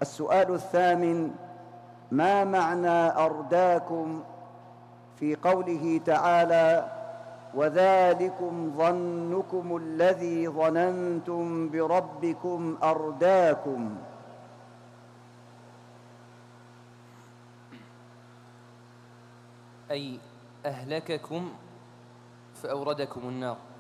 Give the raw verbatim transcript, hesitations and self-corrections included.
السؤال الثامن: ما معنى أرداكم في قوله تعالى: وذلكم ظنكم الذي ظننتم بربكم أرداكم؟ أي أهلككم فأوردكم النار.